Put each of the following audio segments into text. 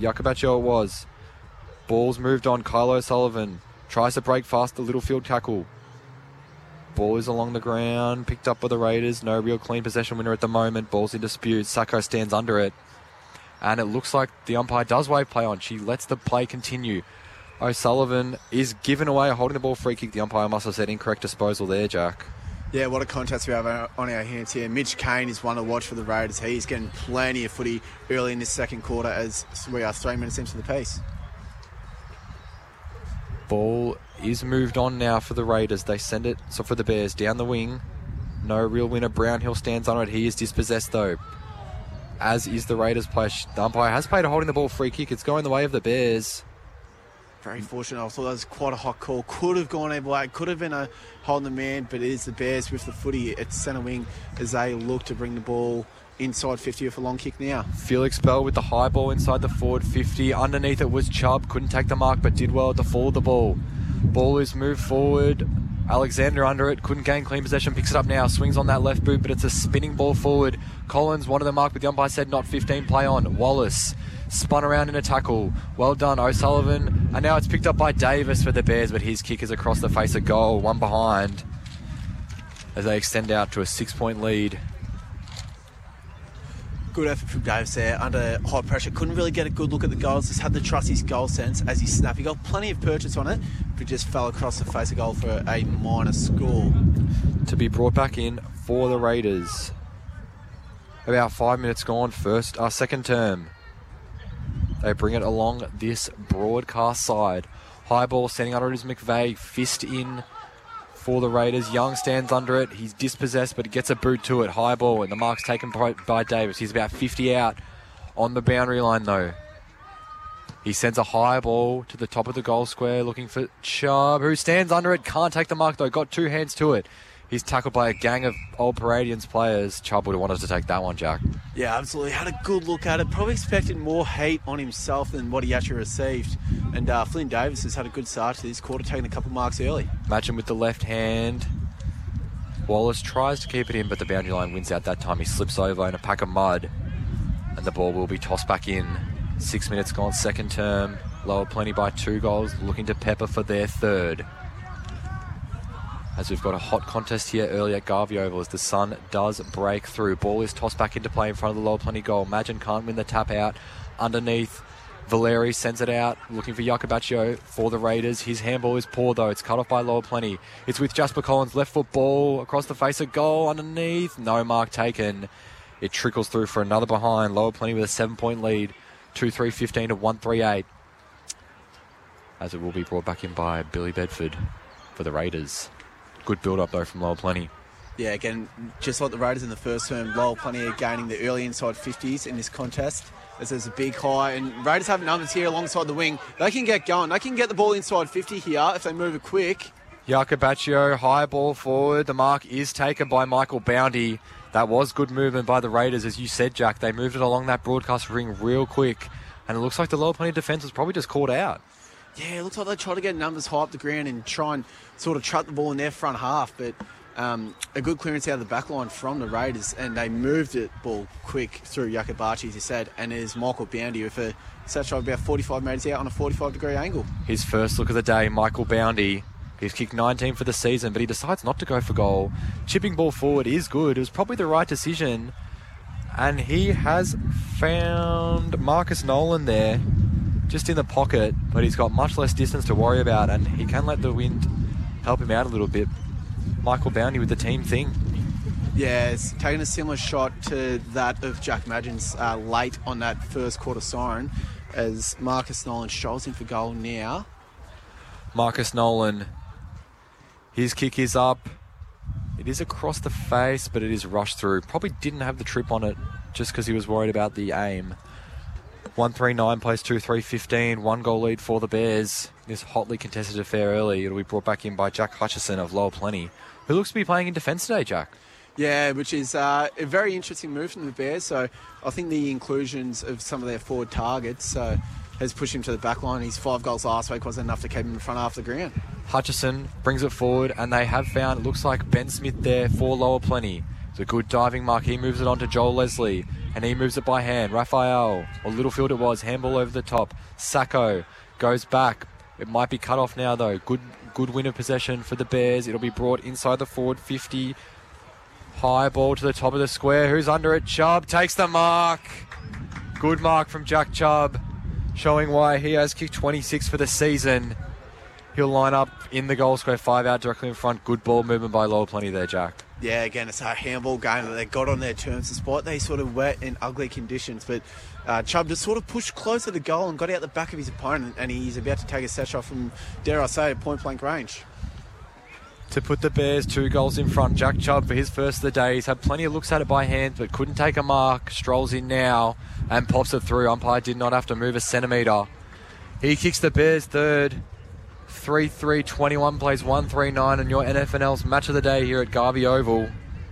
Yakabacho it was. Ball's moved on. Kyle O'Sullivan tries to break fast the Littlefield tackle. Ball is along the ground, picked up by the Raiders. No real clean possession winner at the moment. Ball's in dispute. Sacco stands under it. And it looks like the umpire does wave play on. She lets the play continue. O'Sullivan is given away a holding the ball free kick. The umpire must have said incorrect disposal there, Jack. Yeah, what a contest we have on our hands here. Mitch Kane is one to watch for the Raiders. He's getting plenty of footy early in this second quarter as we are 3 minutes into the piece. Ball is moved on now for the Raiders. They send it for the Bears down the wing. No real winner. Brownhill stands on it. He is dispossessed though, as is the Raiders player. The umpire has played a holding the ball free kick. It's going the way of the Bears. Very fortunate. I thought that was quite a hot call. Could have gone either way. Could have been a holding the man, but it is the Bears with the footy at centre wing as they look to bring the ball inside 50 with a long kick now. Felix Bell with the high ball inside the forward 50. Underneath it was Chubb. Couldn't take the mark, but did well at the fall of the ball. Ball is moved forward. Alexander under it. Couldn't gain clean possession. Picks it up now. Swings on that left boot, but it's a spinning ball forward. Collins wanted the mark, but the umpire said not 15. Play on. Wallace spun around in a tackle. Well done, O'Sullivan. And now it's picked up by Davis for the Bears, but his kick is across the face of goal. One behind as they extend out to a 6-point lead. Good effort from Davis there under high pressure. Couldn't really get a good look at the goals. Just had to trust his goal sense as he snapped. He got plenty of purchase on it, but just fell across the face of goal for a minor score. To be brought back in for the Raiders. About 5 minutes gone. Second term. They bring it along this broadcast side. High ball standing under it is McVeigh. Fist in for the Raiders. Young stands under it. He's dispossessed, but he gets a boot to it. High ball, and the mark's taken by Davis. He's about 50 out on the boundary line, though. He sends a high ball to the top of the goal square, looking for Chubb, who stands under it. Can't take the mark, though. Got two hands to it. He's tackled by a gang of Old Paradians players. Chubb would have wanted to take that one, Jack. Yeah, absolutely. Had a good look at it. Probably expected more heat on himself than what he actually received. And Flynn Davis has had a good start to this quarter, taking a couple marks early. Imagine with the left hand. Wallace tries to keep it in, but the boundary line wins out that time. He slips over in a pack of mud, and the ball will be tossed back in. 6 minutes gone, second term. Lower Plenty by 2 goals, looking to pepper for their third. As we've got a hot contest here early at Garvey Oval as the sun does break through. Ball is tossed back into play in front of the Lower Plenty goal. Imagine can't win the tap out. Underneath, Valeri sends it out, looking for Yakabacho for the Raiders. His handball is poor, though. It's cut off by Lower Plenty. It's with Jasper Collins. Left foot ball across the face of goal. Underneath, no mark taken. It trickles through for another behind. Lower Plenty with a 7-point lead. 2-3-15 to 1-3-8. As it will be brought back in by Billy Bedford for the Raiders. Good build-up, though, from Lower Plenty. Yeah, again, just like the Raiders in the first term, Lower Plenty are gaining the early inside 50s in this contest as there's a big high. And Raiders have numbers here alongside the wing. They can get going. They can get the ball inside 50 here if they move it quick. Yakabacho, high ball forward. The mark is taken by Michael Boundy. That was good movement by the Raiders, as you said, Jack. They moved it along that broadcast ring real quick. And it looks like the Lower Plenty defence was probably just caught out. Yeah, it looks like they try to get numbers high up the ground and try and sort of trap the ball in their front half. But a good clearance out of the back line from the Raiders, and they moved it ball quick through Yakabachi, as you said, and there's Michael Boundy with a set shot about 45 metres out on a 45-degree angle. His first look of the day, Michael Boundy. He's kicked 19 for the season, but he decides not to go for goal. Chipping ball forward is good. It was probably the right decision. And he has found Marcus Nolan there, just in the pocket, but he's got much less distance to worry about, and he can let the wind help him out a little bit. Michael Boundy with the team thing. Yeah, it's taken a similar shot to that of Jack Madgen's late on that first quarter siren, as Marcus Nolan strolls in for goal now. Marcus Nolan, his kick is up. It is across the face, but it is rushed through. Probably didn't have the trip on it just because he was worried about the aim. 1-3-9 plays 2-3-15. 1 goal lead for the Bears. This hotly contested affair early. It'll be brought back in by Jack Hutchison of Lower Plenty, who looks to be playing in defence today, Jack. Yeah, which is a very interesting move from the Bears. So I think the inclusions of some of their forward targets has pushed him to the back line. His 5 goals last week wasn't enough to keep him in front half the ground. Hutchison brings it forward, and they have found, it looks like Ben Smith there for Lower Plenty. It's a good diving mark. He moves it on to Joel Leslie. and he moves it by hand. Raphael, or Littlefield it was, handball over the top. Sacco goes back. It might be cut off now though. Good win of possession for the Bears. It'll be brought inside the forward 50. High ball to the top of the square. Who's under it? Chubb takes the mark. Good mark from Jack Chubb, showing why he has kicked 26 for the season. He'll line up in the goal square, 5 out directly in front. Good ball movement by Lower Plenty there, Jack. Yeah, again, it's a handball game that they got on their terms. Despite they sort of wet in ugly conditions, but Chubb just sort of pushed closer to goal and got out the back of his opponent, and he's about to take a set shot from, dare I say, point-blank range. To put the Bears 2 goals in front, Jack Chubb for his first of the day. He's had plenty of looks at it by hand, but couldn't take a mark. Strolls in now and pops it through. Umpire did not have to move a centimetre. He kicks the Bears third. 3-3-21 plays 1-3-9 on your NFNL's match of the day here at Garvey Oval.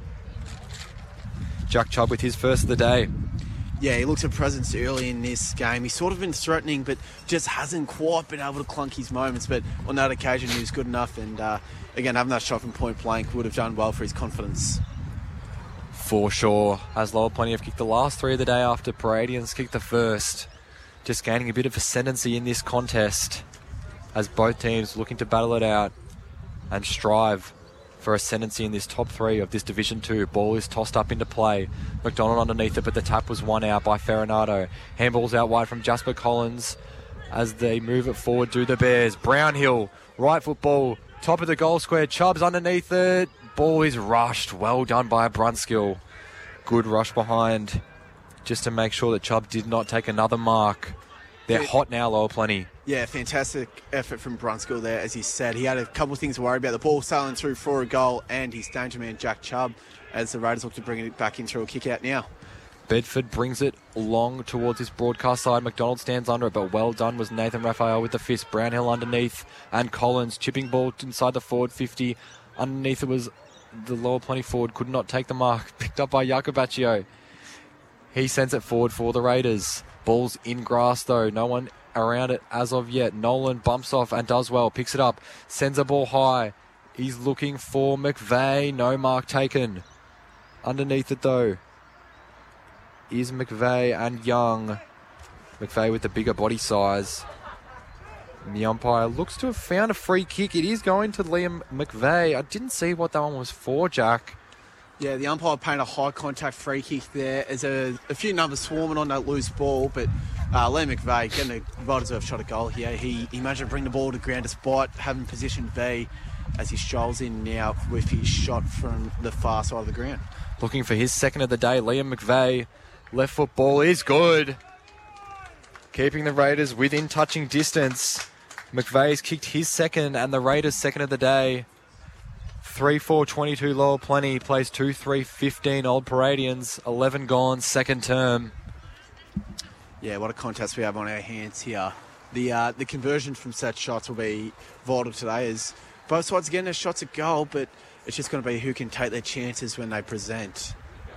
Jack Chubb with his first of the day. Yeah, he looks a presence early in this game. He's sort of been threatening, but just hasn't quite been able to clunk his moments. But on that occasion, he was good enough. And again, having that shot from point blank would have done well for his confidence. For sure. As Lower Plenty have kicked the last 3 of the day after Paradians kicked the first. Just gaining a bit of ascendancy in this contest, as both teams looking to battle it out and strive for ascendancy in this top 3 of this Division 2. Ball is tossed up into play. McDonald underneath it, but the tap was won out by Farinado. Handball's out wide from Jasper Collins as they move it forward to the Bears. Brownhill, right foot ball, top of the goal square. Chubb's underneath it. Ball is rushed. Well done by Brunskill. Good rush behind just to make sure that Chubb did not take another mark. They're hot now, Lower Plenty. Yeah, fantastic effort from Brunskill there, as he said. He had a couple of things to worry about. The ball sailing through for a goal and his danger man, Jack Chubb, as the Raiders look to bring it back in through a kick out now. Bedford brings it long towards his broadcast side. McDonald stands under it, but well done was Nathan Raphael with the fist. Brownhill underneath, and Collins chipping ball inside the forward 50. Underneath it was the Lower Plenty forward, could not take the mark. Picked up by Jacobaccio. He sends it forward for the Raiders. Ball's in grass though, no one around it as of yet. Nolan bumps off and does well, picks it up, sends a ball high. He's looking for McVeigh, no mark taken. Underneath it though is McVeigh and Young. McVeigh with the bigger body size. And the umpire looks to have found a free kick. It is going to Liam McVeigh. I didn't see what that one was for, Jack. Yeah, the umpire paying a high contact free kick there. There's a few numbers swarming on that loose ball, but Liam McVeigh getting a well-deserved shot at goal here. He managed to bring the ball to ground despite having position B, as he strolls in now with his shot from the far side of the ground. Looking for his second of the day, Liam McVeigh. Left foot ball is good. Keeping the Raiders within touching distance. McVeigh's kicked his second and the Raiders' second of the day. 3-4-22 Lower Plenty plays 2-3-15 Old Paradians. 11 gone, second term. Yeah, what a contest we have on our hands here. The conversion from set shots will be vital today, as both sides getting their shots at goal, but it's just going to be who can take their chances when they present.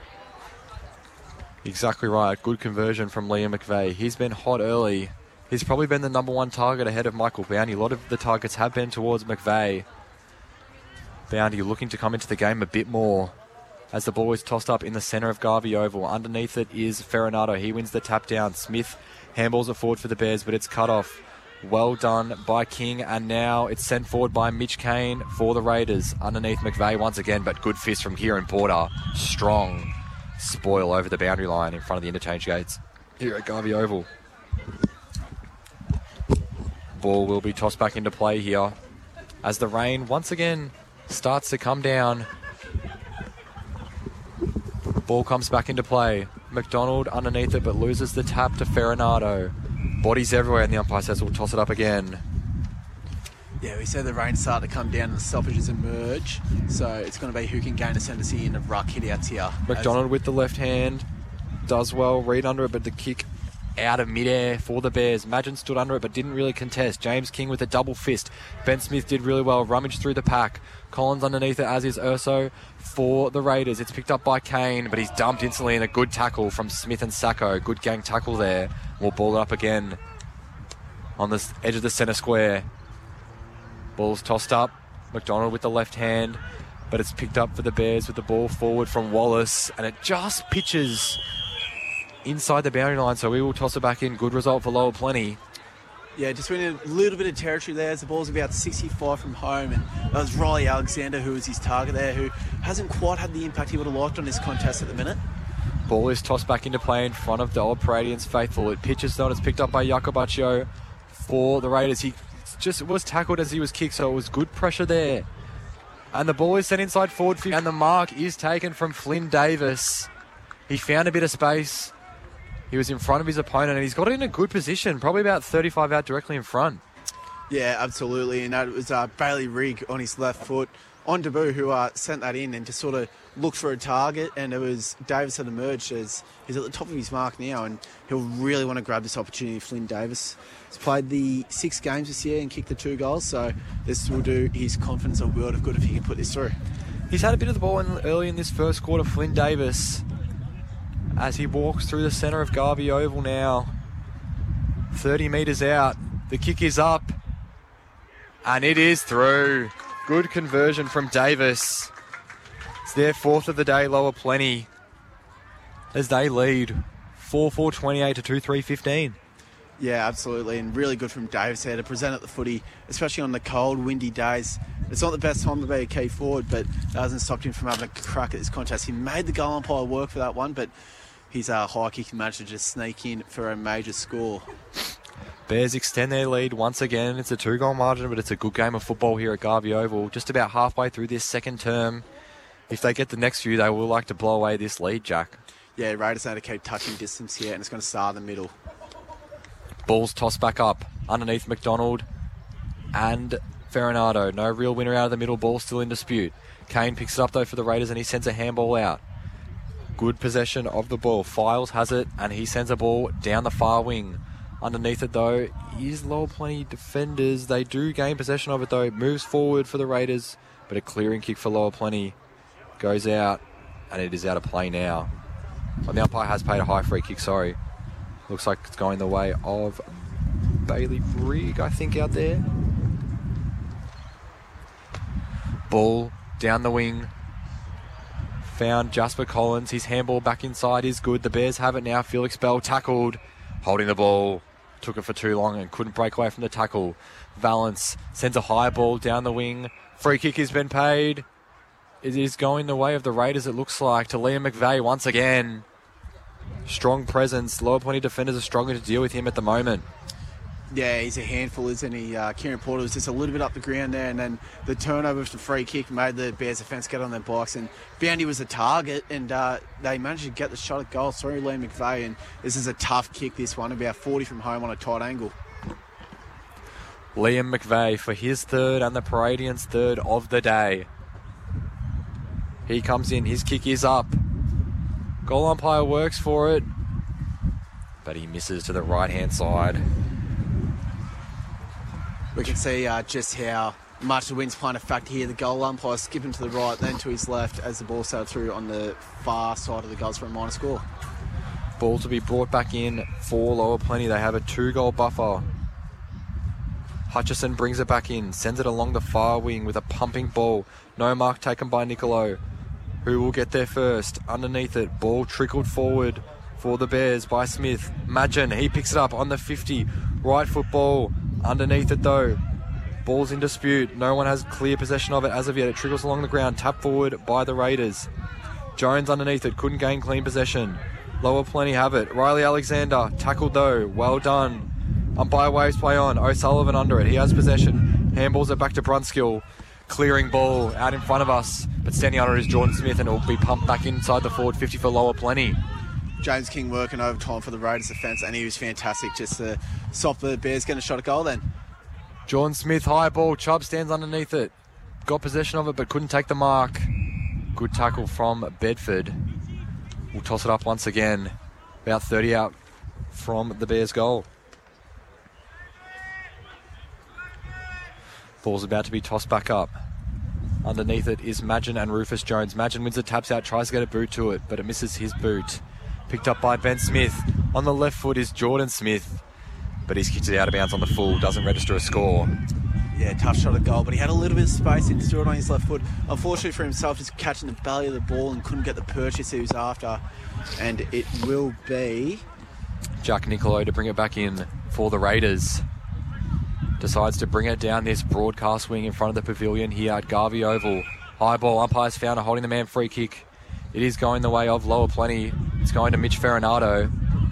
Exactly right. Good conversion from Liam McVeigh. He's been hot early. He's probably been the number 1 target ahead of Michael Bounty. A lot of the targets have been towards McVeigh. Bounty looking to come into the game a bit more as the ball is tossed up in the centre of Garvey Oval. Underneath it is Farinado. He wins the tap down. Smith handballs it forward for the Bears, but it's cut off. Well done by King, and now it's sent forward by Mitch Kane for the Raiders. Underneath McVeigh once again, but good fist from Kieran Porter. Strong spoil over the boundary line in front of the interchange gates here at Garvey Oval. Ball will be tossed back into play here as the rain once again starts to come down. Ball comes back into play. McDonald underneath it, but loses the tap to Farinado. Bodies everywhere, and the umpire says we'll toss it up again. Yeah, we said the rain started to come down and the stoppages emerge, so it's going to be who can gain ascendancy in the ruck hit-outs here. McDonald with the left hand, does well, read under it, but the kick out of midair for the Bears. Madgen stood under it but didn't really contest. James King with a double fist. Ben Smith did really well, rummaged through the pack. Collins underneath it, as is Urso for the Raiders. It's picked up by Kane, but he's dumped instantly in a good tackle from Smith and Sacco. Good gang tackle there. We'll ball it up again on the edge of the centre square. Ball's tossed up. McDonald with the left hand, but it's picked up for the Bears with the ball forward from Wallace, and it just pitches inside the boundary line, so we will toss it back in. Good result for Lower Plenty. Yeah, just winning a little bit of territory there as the ball's about 65 from home, and that was Riley Alexander who was his target there, who hasn't quite had the impact he would have liked on this contest at the minute. Ball is tossed back into play in front of the Old Paradians faithful. It pitches on. It's picked up by Jakobaccio for the Raiders. He just was tackled as he was kicked, so it was good pressure there. And the ball is sent inside forward 50, and the mark is taken from Flynn Davis. He found a bit of space. He was in front of his opponent, and he's got it in a good position, probably about 35 out directly in front. Yeah, absolutely. And that was Bailey Rigg on his left foot on debut who sent that in and just sort of looked for a target, and it was Davis that emerged as he's at the top of his mark now, and he'll really want to grab this opportunity. Flynn Davis has played the 6 games this year and kicked the 2 goals, so this will do his confidence a world of good if he can put this through. He's had a bit of the ball early in this first quarter, Flynn Davis, as he walks through the centre of Garvey Oval now. 30 metres out. The kick is up. And it is through. Good conversion from Davis. It's their 4th of the day, Lower Plenty, as they lead 4-4-28 to 2-3-15. Yeah, absolutely. And really good from Davis there to present at the footy, especially on the cold, windy days. It's not the best time to be a key forward, but that hasn't stopped him from having a crack at this contest. He made the goal umpire work for that one, but his high kick managed to just sneak in for a major score. Bears extend their lead once again. It's a 2-goal margin, but it's a good game of football here at Garvey Oval. Just about halfway through this second term. If they get the next few, they will like to blow away this lead, Jack. Yeah, Raiders know to keep touching distance here, and it's going to start in the middle. Ball's tossed back up underneath McDonald and Farinado. No real winner out of the middle. Ball still in dispute. Kane picks it up, though, for the Raiders, and he sends a handball out. Good possession of the ball. Files has it, and he sends a ball down the far wing. Underneath it, though, is Lower Plenty defenders. They do gain possession of it, though. Moves forward for the Raiders, but a clearing kick for Lower Plenty goes out, and it is out of play now. Well, the umpire has paid a high free kick, sorry. Looks like it's going the way of Bailey Rigg, I think, out there. Ball down the wing. Found Jasper Collins. His handball back inside is good. The Bears have it now. Felix Bell tackled. Holding the ball. Took it for too long and couldn't break away from the tackle. Valance sends a high ball down the wing. Free kick has been paid. It is going the way of the Raiders, it looks like, to Liam McVeigh once again. Strong presence. Lower Plenty defenders are struggling to deal with him at the moment. Yeah, he's a handful, isn't he? Kieran Porter was just a little bit up the ground there, and then the turnover with the free kick made the Bears defence get on their bikes, and Boundy was the target, and they managed to get the shot at goal through Liam McVeigh, and this is a tough kick, this one, about 40 from home on a tight angle. Liam McVeigh for his 3rd and the Paradians' 3rd of the day. He comes in, his kick is up. Goal umpire works for it, but he misses to the right-hand side. We can see just how much the wind's playing a factor here. The goal umpire skipping to the right, then to his left as the ball sailed through on the far side of the goals for a minor score. Ball to be brought back in for Lower Plenty. They have a 2-goal buffer. Hutchison brings it back in, sends it along the far wing with a pumping ball. No mark taken by Nicolo, who will get there first. Underneath it, ball trickled forward for the Bears by Smith. Madgen, he picks it up on the 50. Right foot ball. Underneath it, though. Ball's in dispute. No one has clear possession of it as of yet. It trickles along the ground. Tap forward by the Raiders. Jones underneath it. Couldn't gain clean possession. Lower Plenty have it. Riley Alexander. Tackled, though. Well done. Umpire waves play on. O'Sullivan under it. He has possession. Handballs it back to Brunskill. Clearing ball out in front of us. But standing under it is Jordan Smith, and it will be pumped back inside the forward 50 for Lower Plenty. James King working overtime for the Raiders defence, and he was fantastic just to stop the Bears getting a shot at goal then. Jordan Smith, high ball. Chubb stands underneath it. Got possession of it, but couldn't take the mark. Good tackle from Bedford. We'll toss it up once again. About 30 out from the Bears' goal. Ball's about to be tossed back up. Underneath it is Madgen and Rufus Jones. Madgen wins it, taps out, tries to get a boot to it, but it misses his boot. Picked up by Ben Smith. On the left foot is Jordan Smith, but he's kicked it out of bounds on the full. Doesn't register a score. Yeah, tough shot at goal, but he had a little bit of space and threw it on his left foot. Unfortunately for himself, just catching the belly of the ball and couldn't get the purchase he was after. And it will be Jack Nicolo to bring it back in for the Raiders. Decides to bring it down this broadcast wing in front of the pavilion here at Garvey Oval. High ball, umpires found a holding the man free kick. It is going the way of Lower Plenty. It's going to Mitch Farinado.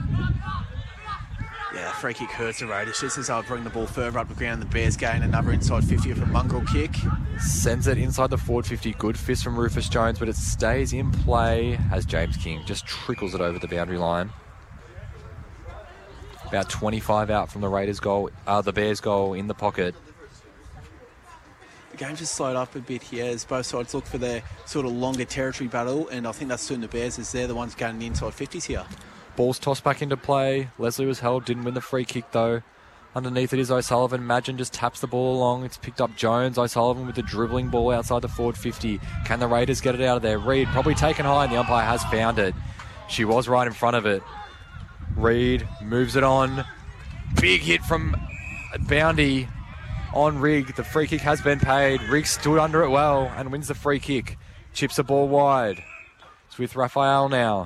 Yeah, free kick hurts the Raiders. Just as I'll bring the ball further up the ground, the Bears gain another inside 50 of a mongrel kick. Sends it inside the forward 50. Good fist from Rufus Jones, but it stays in play as James King just trickles it over the boundary line. About 25 out from the Raiders goal, the Bears goal in the pocket. The game just slowed up a bit here as both sides look for their sort of longer territory battle, and I think that's suiting the Bears as they're the ones going the inside 50s here. Ball's tossed back into play. Leslie was held, didn't win the free kick though. Underneath it is O'Sullivan. Madgen just taps the ball along. It's picked up Jones. O'Sullivan with the dribbling ball outside the forward 50. Can the Raiders get it out of there? Reid probably taken high, and the umpire has found it. She was right in front of it. Reid moves it on. Big hit from Boundy on Rigg. The free kick has been paid. Rigg stood under it well and wins the free kick. Chips the ball wide. It's with Raphael now.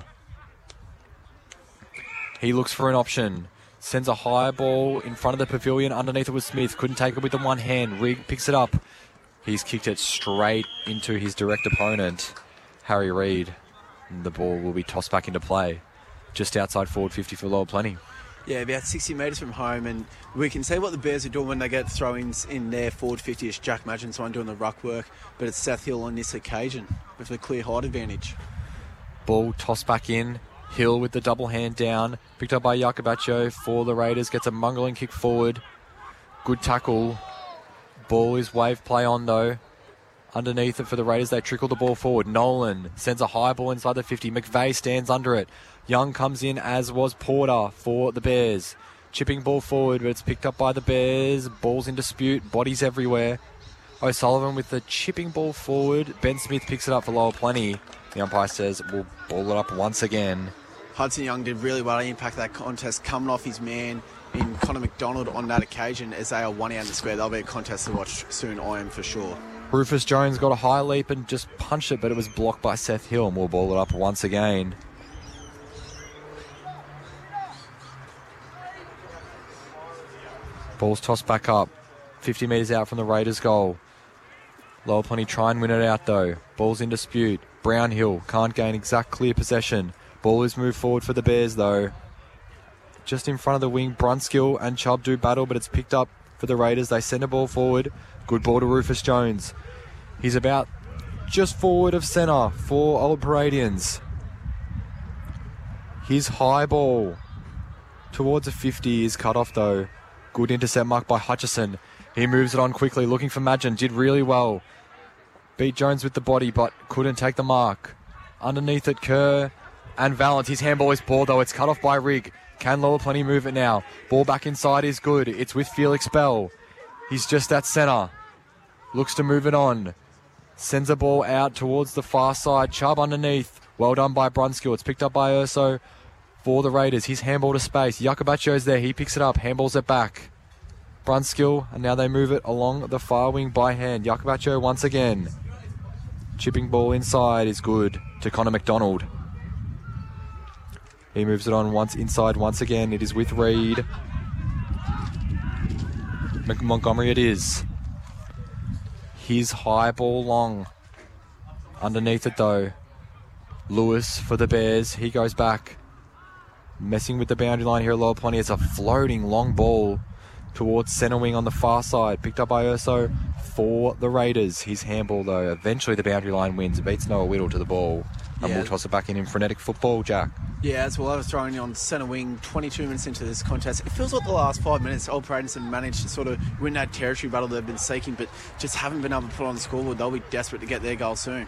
He looks for an option. Sends a high ball in front of the pavilion. Underneath it was Smith. Couldn't take it with the one hand. Rigg picks it up. He's kicked it straight into his direct opponent, Harry Reid. And the ball will be tossed back into play. Just outside forward 50 for Lower Plenty. Yeah, about 60 metres from home, and we can see what the Bears are doing when they get throw-ins in their forward 50. It's Jack Madgen's one doing the ruck work, but it's Seth Hill on this occasion with a clear height advantage. Ball tossed back in. Hill with the double hand down. Picked up by Iacobaccio for the Raiders. Gets a mungling kick forward. Good tackle. Ball is wave play on though. Underneath it for the Raiders, they trickle the ball forward. Nolan sends a high ball inside the 50. McVeigh stands under it. Young comes in, as was Porter for the Bears. Chipping ball forward, but it's picked up by the Bears. Ball's in dispute, bodies everywhere. O'Sullivan with the chipping ball forward. Ben Smith picks it up for Lower Plenty. The umpire says we'll ball it up once again. Hudson Young did really well to impact that contest, coming off his man in Connor McDonald on that occasion as they are 1 out in the square. There'll be a contest to watch soon, I am for sure. Rufus Jones got a high leap and just punched it, but it was blocked by Seth Hill, and we'll ball it up once again. Ball's tossed back up. 50 metres out from the Raiders' goal. Lower Plenty try and win it out though. Ball's in dispute. Brownhill can't gain exact clear possession. Ball is moved forward for the Bears though. Just in front of the wing, Brunskill and Chubb do battle, but it's picked up for the Raiders. They send a ball forward. Good ball to Rufus Jones. He's about just forward of centre for Old Paradians. His high ball towards a 50 is cut off though. Good intercept mark by Hutchison. He moves it on quickly, looking for Madgen. Did really well. Beat Jones with the body, but couldn't take the mark. Underneath it, Kerr and Valance. His handball is poor though. It's cut off by Rigg. Can Lower Plenty move it now? Ball back inside is good. It's with Felix Bell. He's just at centre. Looks to move it on. Sends a ball out towards the far side. Chubb underneath. Well done by Brunskill. It's picked up by Urso for the Raiders. His handball to space. Iacobacccio's there. He picks it up. Handballs it back. Brunskill, and now they move it along the far wing by hand. Iacobaccio once again. Chipping ball inside is good to Connor McDonald. He moves it on once inside once again. It is with Reid. Montgomery it is. His high ball long. Underneath it though. Lewis for the Bears. He goes back. Messing with the boundary line here at Lower Plenty. It's a floating long ball towards centre wing on the far side. Picked up by Urso for the Raiders. His handball though. Eventually the boundary line wins. It beats Noah Whittle to the ball. And we'll toss it back in frenetic football, Jack. Yeah, as well. I was throwing on centre wing 22 minutes into this contest. It feels like the last 5 minutes, Old Paradians have managed to sort of win that territory battle they've been seeking, but just haven't been able to put on the scoreboard. They'll be desperate to get their goal soon.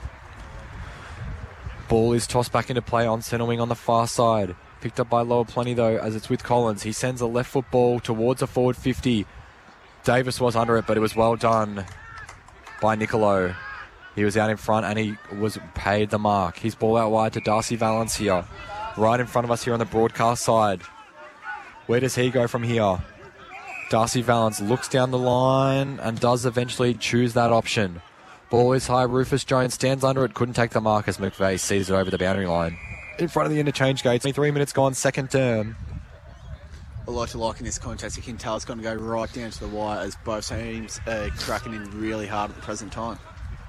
Ball is tossed back into play on centre wing on the far side. Picked up by Lower Plenty though, as it's with Collins. He sends a left foot ball towards a forward 50. Davis was under it, but it was well done by Nicolo. He was out in front and he was paid the mark. His ball out wide to Darcy Valance here. Right in front of us here on the broadcast side. Where does he go from here? Darcy Valance looks down the line and does eventually choose that option. Ball is high. Rufus Jones stands under it. Couldn't take the mark as McVeigh sees it over the boundary line. In front of the interchange gate. 3 minutes gone, second term. A lot to like in this contest. You can tell it's going to go right down to the wire as both teams are cracking in really hard at the present time.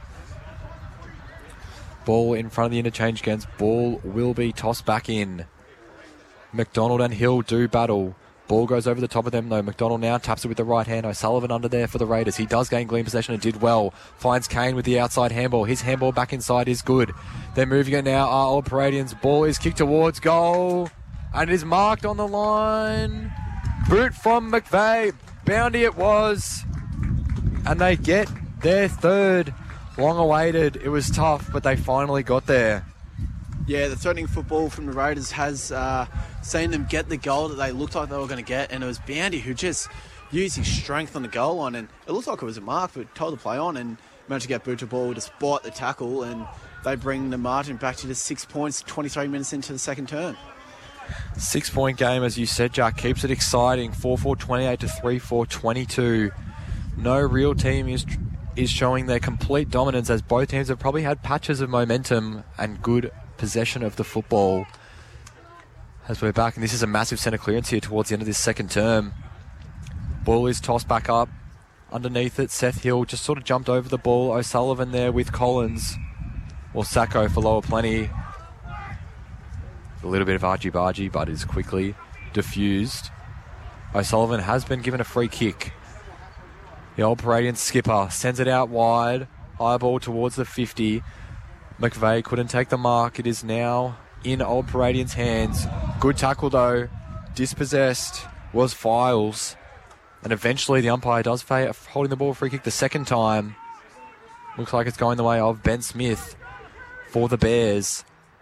Ball in front of the interchange against. Ball will be tossed back in. McDonald and Hill do battle. Ball goes over the top of them though. McDonald now taps it with the right hand. O'Sullivan under there for the Raiders. He does gain clean possession and did well. Finds Kane with the outside handball. His handball back inside is good. They're moving it now. Old Paradians. Ball is kicked towards goal. And it is marked on the line. Boot from McVeigh. Bounty it was. And they get their third. Long awaited. It was tough, but they finally got there. Yeah, the threatening football from the Raiders has seen them get the goal that they looked like they were going to get, and it was Bounty who just used his strength on the goal line, and it looked like it was a mark, but told to play on and managed to get boot to ball despite the tackle, and they bring the margin back to just 6 points 23 minutes into the second term. 6 point game, as you said, Jack, keeps it exciting. 4-4-28 to 3-4-22. No real team is showing their complete dominance, as both teams have probably had patches of momentum and good possession of the football. As we're back, and this is a massive centre clearance here towards the end of this second term. Ball is tossed back up. Underneath it, Seth Hill just sort of jumped over the ball. O'Sullivan there with Collins. Or Sacco for Lower Plenty. A little bit of argy-bargy, but is quickly diffused. O'Sullivan has been given a free kick. The Old Paradian skipper sends it out wide. High ball towards the 50. McVeigh couldn't take the mark. It is now in Old Paradian's hands. Good tackle though. Dispossessed was Files. And eventually the umpire does holding the ball free kick the second time. Looks like it's going the way of Ben Smith for the Bears.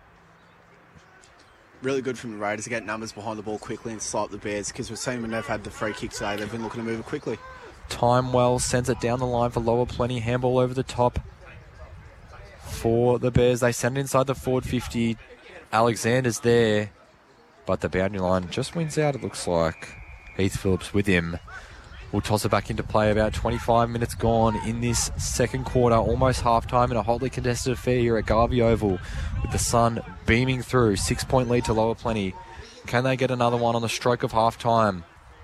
Really good from the Raiders to get numbers behind the ball quickly and slow up the Bears, because we've seen when they've had the free kick today, they've been looking to move it quickly. Timewell sends it down the line for Lower Plenty. Handball over the top for the Bears. They send it inside the forward 50. Alexander's there, but the boundary line just wins out, it looks like. Heath Phillips with him. We'll toss it back into play. About 25 minutes gone in this second quarter. Almost half-time in a hotly contested affair here at Garvey Oval, with the sun beaming through. 6 point lead to Lower Plenty. Can they get another one on the stroke of half-time?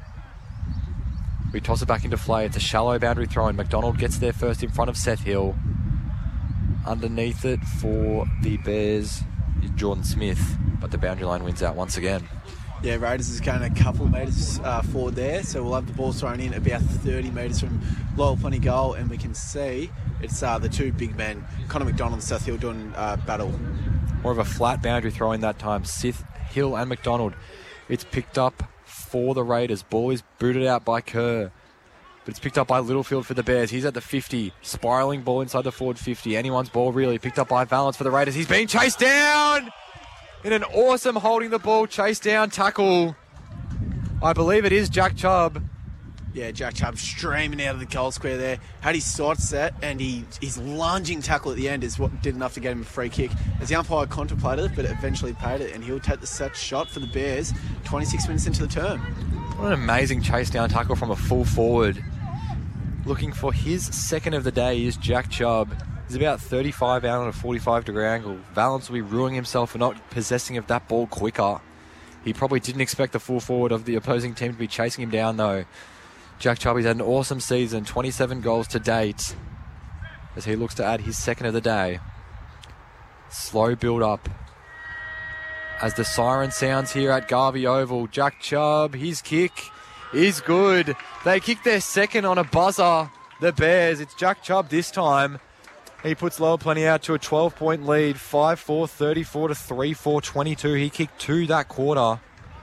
We toss it back into play. It's a shallow boundary throw, and McDonald gets there first in front of Seth Hill. Underneath it for the Bears is Jordan Smith, but the boundary line wins out once again. Yeah, Raiders is going a couple of metres forward there, so we'll have the ball thrown in about 30 metres from Lower Plenty goal, and we can see it's the two big men, Connor McDonald and Seth Hill, doing battle. More of a flat boundary throw in that time. Seth Hill and McDonald. It's picked up for the Raiders. Ball is booted out by Kerr, but it's picked up by Littlefield for the Bears. He's at the 50. Spiralling ball inside the forward 50. Anyone's ball really. Picked up by Valance for the Raiders. He's being chased down in an awesome holding the ball, chase down tackle. I believe it is Jack Chubb. Yeah, Jack Chubb streaming out of the goal square there. Had his sights set, and his lunging tackle at the end is what did enough to get him a free kick. As the umpire contemplated it, but eventually paid it, and he'll take the set shot for the Bears 26 minutes into the term. What an amazing chase down tackle from a full forward. Looking for his second of the day is Jack Chubb. He's about 35 out on a 45-degree angle. Valance will be ruining himself for not possessing of that ball quicker. He probably didn't expect the full forward of the opposing team to be chasing him down, though. Jack Chubb, he's had an awesome season, 27 goals to date, as he looks to add his second of the day. Slow build-up as the siren sounds here at Garvey Oval. Jack Chubb, his kick is good. They kick their second on a buzzer, the Bears. It's Jack Chubb this time. He puts Lower Plenty out to a 12-point lead, 5-4-34 to 3-4-22. He kicked two that quarter.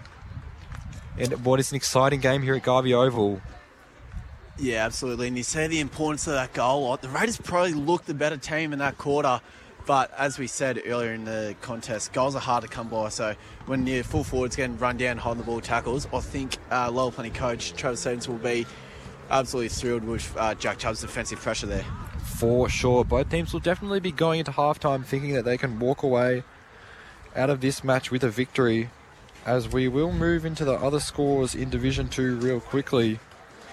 And what is an exciting game here at Garvey Oval. Yeah, absolutely. And you see the importance of that goal. The Raiders probably looked the better team in that quarter. But as we said earlier in the contest, goals are hard to come by. So when your full forwards getting run down, holding the ball tackles, I think Lower Plenty coach Travis Stevens will be absolutely thrilled with Jack Chubb's defensive pressure there. For sure. Both teams will definitely be going into halftime thinking that they can walk away out of this match with a victory, as we will move into the other scores in Division 2 real quickly.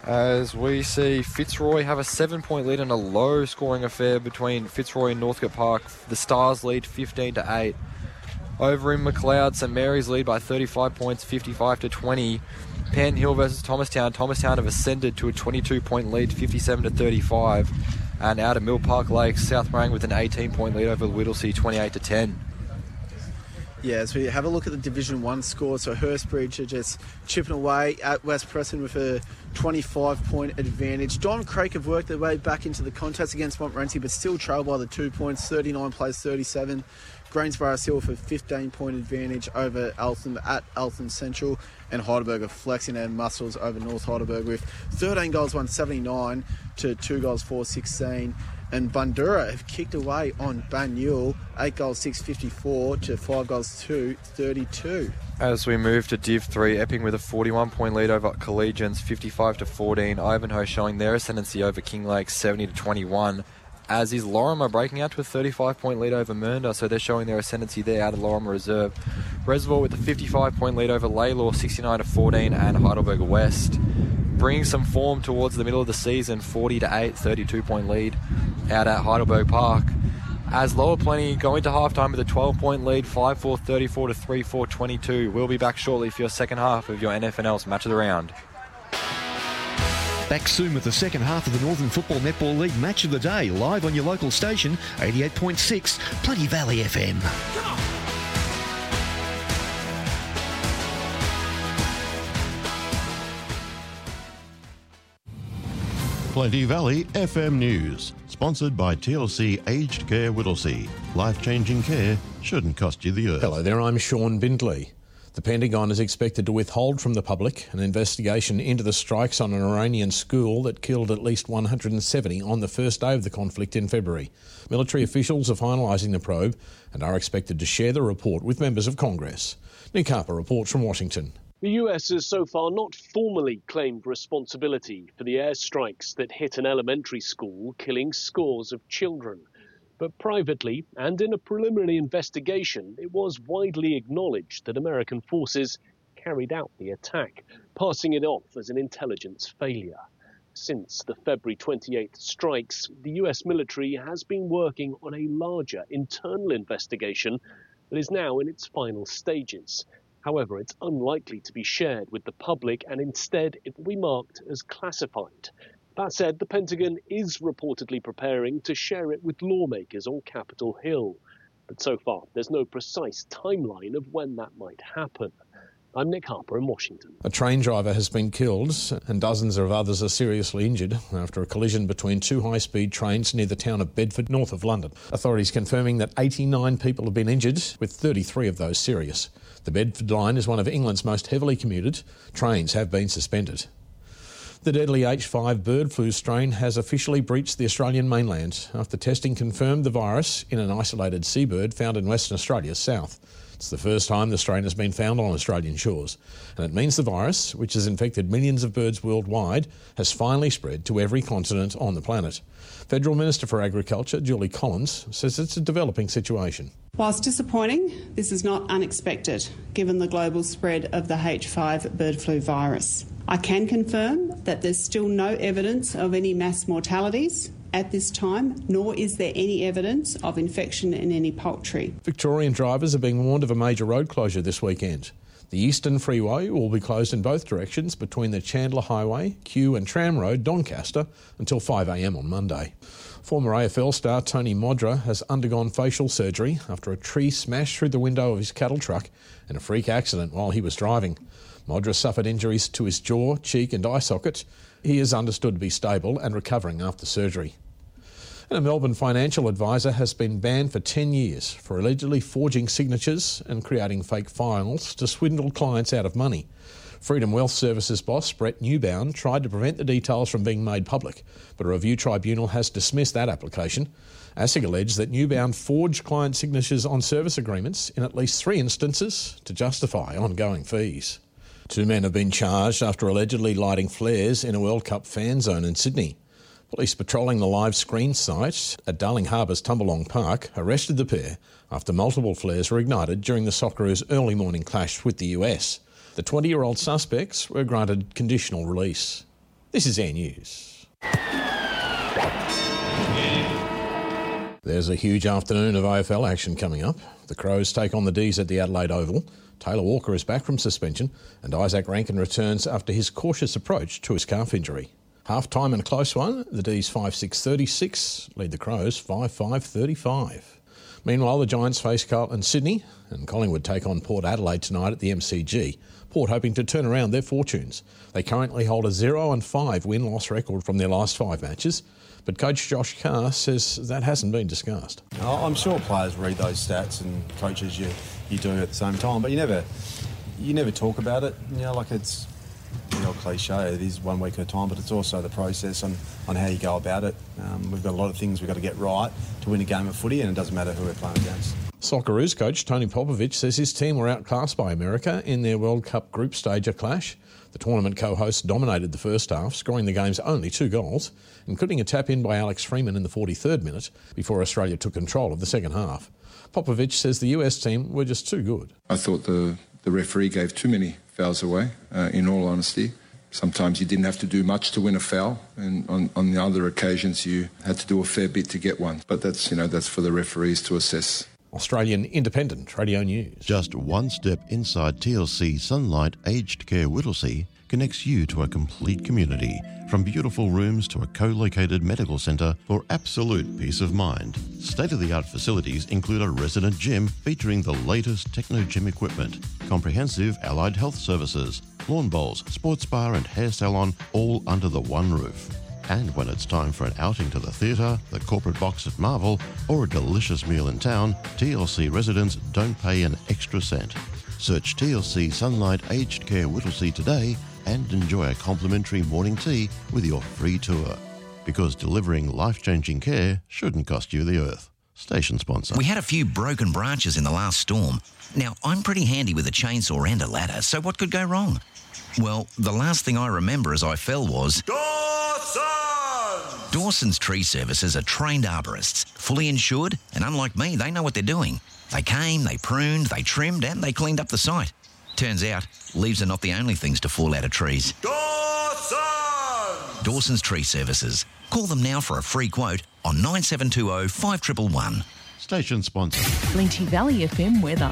As we see Fitzroy have a 7-point lead in a low-scoring affair between Fitzroy and Northcote Park. The Stars lead 15-8. Over in McLeod, St Mary's lead by 35 points, 55-20. Penn Hill versus Thomastown. Thomastown have ascended to a 22-point lead, 57-35. And out at Mill Park Lakes, South Morang with an 18-point lead over Whittlesea, 28-10. Yeah, as we have a look at the Division 1 score, so Hurstbridge are just chipping away at West Preston with a 25-point advantage. Don Craig have worked their way back into the contest against Montmorency, but still trail by the 2 points, 39 plays 37. Greensboro still with a 15-point advantage over Eltham at Eltham Central, and Heidelberg are flexing their muscles over North Heidelberg with 13 goals, 179 to 2 goals, 416. And Bundoora have kicked away on Banyule, 8 goals, 654 to 5 goals, 232. As we move to Div 3, Epping with a 41-point lead over Collegians, 55-14. Ivanhoe showing their ascendancy over Kinglake, 70-21. As is Lorimer breaking out to a 35-point lead over Mernda, so they're showing their ascendancy there out of Lorimer Reserve. Reservoir with a 55-point lead over Laylaw, 69-14, and Heidelberg West. Bringing some form towards the middle of the season, 40-8, 32-point lead out at Heidelberg Park. As Lower Plenty go into halftime with a 12-point lead, 5-4, 34 to 3-4, 22. We'll be back shortly for your second half of your NFNL's Match of the Round. Back soon with the second half of the Northern Football Netball League Match of the Day, live on your local station, 88.6 Plenty Valley FM. Come on. Plenty Valley FM News, sponsored by TLC Aged Care Whittlesea. Life-changing care shouldn't cost you the earth. Hello there, I'm Sean Bindley. The Pentagon is expected to withhold from the public an investigation into the strikes on an Iranian school that killed at least 170 on the first day of the conflict in February. Military officials are finalising the probe and are expected to share the report with members of Congress. Nick Harper reports from Washington. The US has so far not formally claimed responsibility for the airstrikes that hit an elementary school, killing scores of children. But privately, and in a preliminary investigation, it was widely acknowledged that American forces carried out the attack, passing it off as an intelligence failure. Since the February 28th strikes, the US military has been working on a larger internal investigation that is now in its final stages. However, it's unlikely to be shared with the public, and instead it will be marked as classified. That said, the Pentagon is reportedly preparing to share it with lawmakers on Capitol Hill. But so far, there's no precise timeline of when that might happen. I'm Nick Harper in Washington. A train driver has been killed and dozens of others are seriously injured after a collision between two high-speed trains near the town of Bedford, north of London. Authorities confirming that 89 people have been injured, with 33 of those serious. The Bedford line is one of England's most heavily commuted. Trains have been suspended. The deadly H5 bird flu strain has officially breached the Australian mainland after testing confirmed the virus in an isolated seabird found in Western Australia's south. It's the first time the strain has been found on Australian shores, and it means the virus, which has infected millions of birds worldwide, has finally spread to every continent on the planet. Federal Minister for Agriculture, Julie Collins, says it's a developing situation. Whilst disappointing, this is not unexpected, given the global spread of the H5 bird flu virus. I can confirm that there's still no evidence of any mass mortalities at this time, nor is there any evidence of infection in any poultry. Victorian drivers are being warned of a major road closure this weekend. The Eastern Freeway will be closed in both directions between the Chandler Highway, Kew and Tram Road, Doncaster, until 5 a.m. on Monday. Former AFL star Tony Modra has undergone facial surgery after a tree smashed through the window of his cattle truck in a freak accident while he was driving. Modra suffered injuries to his jaw, cheek and eye socket. He is understood to be stable and recovering after surgery. And a Melbourne financial advisor has been banned for 10 years for allegedly forging signatures and creating fake files to swindle clients out of money. Freedom Wealth Services boss Brett Newbound tried to prevent the details from being made public, but a review tribunal has dismissed that application. ASIC alleged that Newbound forged client signatures on service agreements in at least 3 instances to justify ongoing fees. 2 men have been charged after allegedly lighting flares in a World Cup fan zone in Sydney. Police patrolling the live screen site at Darling Harbour's Tumbalong Park arrested the pair after multiple flares were ignited during the Socceroos' early morning clash with the US. The 20-year-old suspects were granted conditional release. This is Air News. There's a huge afternoon of AFL action coming up. The Crows take on the D's at the Adelaide Oval. Taylor Walker is back from suspension and Isaac Rankin returns after his cautious approach to his calf injury. Half-time and a close one. The D's 5-6-36 lead the Crows 5-5-35. Meanwhile, the Giants face Carlton Sydney and Collingwood take on Port Adelaide tonight at the MCG. Port hoping to turn around their fortunes. They currently hold a 0-5 win-loss record from their last 5 matches, but coach Josh Carr says that hasn't been discussed. I'm sure players read those stats and coaches you do at the same time, but you never talk about it. You know, like it's the old cliche, it is 1 week at a time, but it's also the process on how you go about it. We've got a lot of things we've got to get right to win a game of footy, and it doesn't matter who we're playing against. Socceroos coach Tony Popovich says his team were outclassed by America in their World Cup group stager clash. The tournament co-hosts dominated the first half, scoring the game's only 2 goals, including a tap-in by Alex Freeman in the 43rd minute before Australia took control of the second half. Popovich says the US team were just too good. I thought the referee gave too many fouls away, in all honesty. Sometimes you didn't have to do much to win a foul, and on the other occasions you had to do a fair bit to get one. But that's for the referees to assess. Australian Independent Radio News. Just one step inside TLC Sunlight Aged Care Whittlesea connects you to a complete community, from beautiful rooms to a co-located medical centre for absolute peace of mind. State-of-the-art facilities include a resident gym featuring the latest techno-gym equipment, comprehensive allied health services, lawn bowls, sports bar and hair salon, all under the one roof. And when it's time for an outing to the theatre, the corporate box at Marvel, or a delicious meal in town, TLC residents don't pay an extra cent. Search TLC Sunlight Aged Care Whittlesea today and enjoy a complimentary morning tea with your free tour. Because delivering life-changing care shouldn't cost you the earth. Station sponsor. We had a few broken branches in the last storm. Now, I'm pretty handy with a chainsaw and a ladder, so what could go wrong? Well, the last thing I remember as I fell was... Dawson's Tree Services are trained arborists, fully insured, and unlike me, they know what they're doing. They came, they pruned, they trimmed, and they cleaned up the site. Turns out, leaves are not the only things to fall out of trees. Dawson's Tree Services. Call them now for a free quote on 9720 5111. Station sponsor. Plenty Valley FM weather.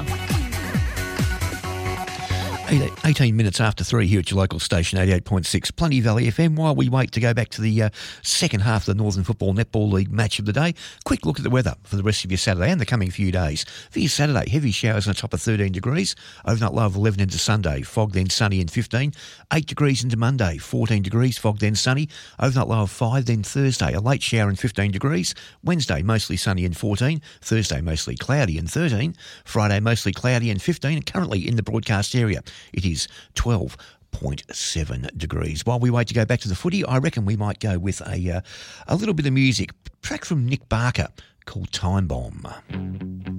18 minutes after 3 here at your local station, 88.6 Plenty Valley FM. While we wait to go back to the second half of the Northern Football Netball League match of the day, quick look at the weather for the rest of your Saturday and the coming few days. For your Saturday, heavy showers on the top of 13 degrees, overnight low of 11 into Sunday, fog then sunny and 15, 8 degrees into Monday, 14 degrees, fog then sunny, overnight low of 5, then Thursday, a late shower and 15 degrees, Wednesday mostly sunny and 14, Thursday mostly cloudy and 13, Friday mostly cloudy and 15, and currently in the broadcast area it is 12.7 degrees. While we wait to go back to the footy, I reckon we might go with a little bit of music. Track from Nick Barker called Time Bomb.